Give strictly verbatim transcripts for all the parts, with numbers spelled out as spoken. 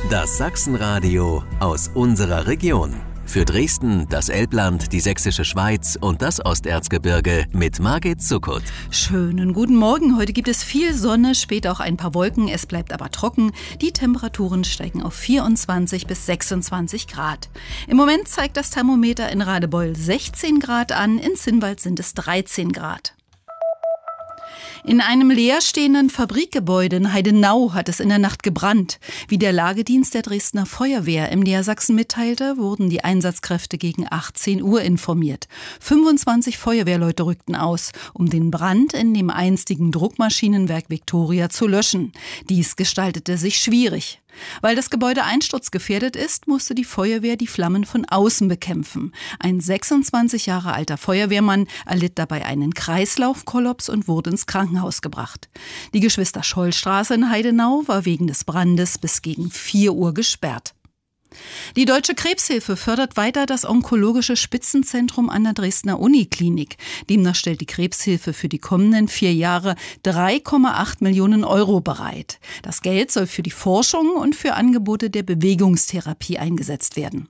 Das Sachsenradio aus unserer Region. Für Dresden, das Elbland, die Sächsische Schweiz und das Osterzgebirge mit Margit Suckut. Schönen guten Morgen. Heute gibt es viel Sonne, später auch ein paar Wolken. Es bleibt aber trocken. Die Temperaturen steigen auf vierundzwanzig bis sechsundzwanzig Grad. Im Moment zeigt das Thermometer in Radebeul sechzehn Grad an, in Zinnwald sind es dreizehn Grad. In einem leerstehenden Fabrikgebäude in Heidenau hat es in der Nacht gebrannt. Wie der Lagedienst der Dresdner Feuerwehr im Niedersachsen mitteilte, wurden die Einsatzkräfte gegen achtzehn Uhr informiert. fünfundzwanzig Feuerwehrleute rückten aus, um den Brand in dem einstigen Druckmaschinenwerk Victoria zu löschen. Dies gestaltete sich schwierig. Weil das Gebäude einsturzgefährdet ist, musste die Feuerwehr die Flammen von außen bekämpfen. Ein sechsundzwanzig Jahre alter Feuerwehrmann erlitt dabei einen Kreislaufkollaps und wurde ins Krankenhaus gebracht. Die Geschwister-Scholl-Straße in Heidenau war wegen des Brandes bis gegen vier Uhr gesperrt. Die Deutsche Krebshilfe fördert weiter das onkologische Spitzenzentrum an der Dresdner Uniklinik. Demnach stellt die Krebshilfe für die kommenden vier Jahre drei Komma acht Millionen Euro bereit. Das Geld soll für die Forschung und für Angebote der Bewegungstherapie eingesetzt werden.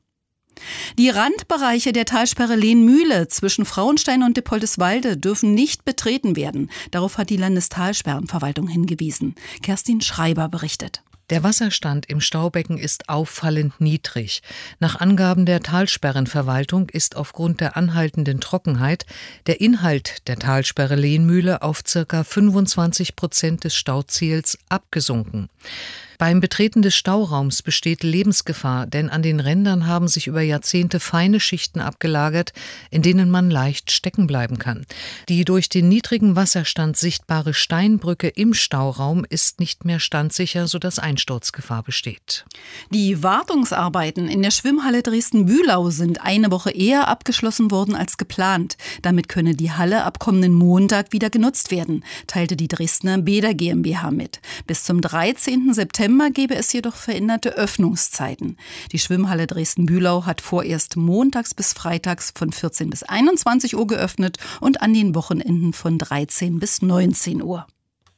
Die Randbereiche der Talsperre Lehn-Mühle zwischen Frauenstein und Dippoldiswalde dürfen nicht betreten werden. Darauf hat die Landestalsperrenverwaltung hingewiesen. Kerstin Schreiber berichtet. Der Wasserstand im Staubecken ist auffallend niedrig. Nach Angaben der Talsperrenverwaltung ist aufgrund der anhaltenden Trockenheit der Inhalt der Talsperre Lehn-Mühle auf ca. fünfundzwanzig Prozent des Stauziels abgesunken. Beim Betreten des Stauraums besteht Lebensgefahr, denn an den Rändern haben sich über Jahrzehnte feine Schichten abgelagert, in denen man leicht stecken bleiben kann. Die durch den niedrigen Wasserstand sichtbare Steinbrücke im Stauraum ist nicht mehr standsicher, sodass Einsturzgefahr besteht. Die Wartungsarbeiten in der Schwimmhalle Dresden-Bühlau sind eine Woche eher abgeschlossen worden als geplant. Damit könne die Halle ab kommenden Montag wieder genutzt werden, teilte die Dresdner Bäder GmbH mit. Bis zum dreizehnten September gebe es jedoch veränderte Öffnungszeiten. Die Schwimmhalle Dresden-Bühlau hat vorerst montags bis freitags von vierzehn bis einundzwanzig Uhr geöffnet und an den Wochenenden von dreizehn bis neunzehn Uhr.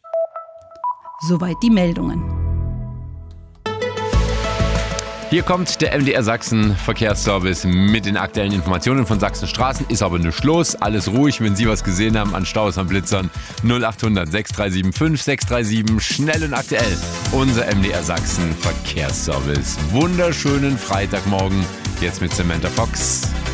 Soweit die Meldungen. Hier kommt der M D R Sachsen Verkehrsservice mit den aktuellen Informationen von Sachsenstraßen. Ist aber nicht los, alles ruhig. Wenn Sie was gesehen haben an Staus, an Blitzern, null acht hundert sechs drei sieben fünf sechs drei sieben, schnell und aktuell. Unser M D R Sachsen Verkehrsservice. Wunderschönen Freitagmorgen, jetzt mit Samantha Fox.